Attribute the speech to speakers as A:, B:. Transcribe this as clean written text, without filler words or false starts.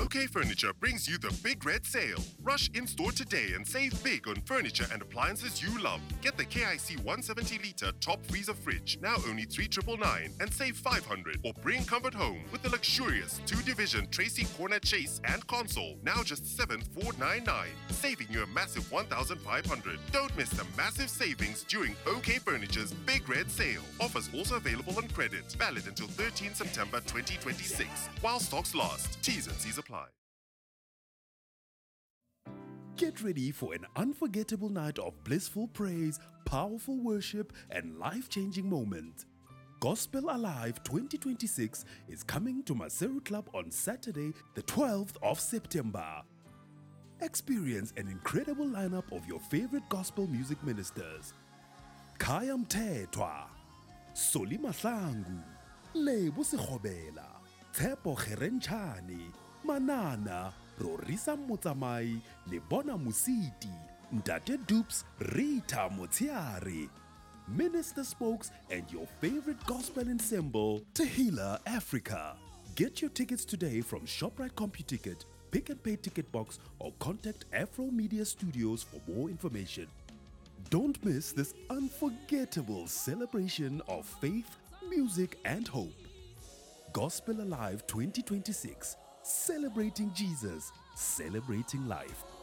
A: OK Furniture brings you the Big Red Sale. Rush in-store today and save big on furniture and appliances you love. Get the KIC 170-litre top freezer fridge, now only 3,999 and save 500. Or bring comfort home with the luxurious 2-division Tracy corner chase and console, now just 7,499, saving you a massive 1,500. Don't miss the massive savings during OK Furniture's Big Red Sale. Offers also available on credit, valid until 13 September 2026. While stocks last, T's and C's apply.
B: Get ready for an unforgettable night of blissful praise, powerful worship, and life-changing moments. Gospel Alive 2026 is coming to Maseru Club on Saturday, the 12th of September. Experience an incredible lineup of your favorite gospel music ministers. Khaya Mthethwa, Soli Mahlangu, Lebo Sekhobela, Tshepo Kgerenchane, Manana, Rorisa Motsamai, Lebona Musiti, Ntate Dupes, Rita Motiare, Minister Spokes, and your favorite gospel ensemble, Tehillah Africa. Get your tickets today from ShopRite CompuTicket, Pick and Pay Ticket Box, or contact Afro Media Studios for more information. Don't miss this unforgettable celebration of faith, music, and hope. Gospel Alive 2026, celebrating Jesus, celebrating life.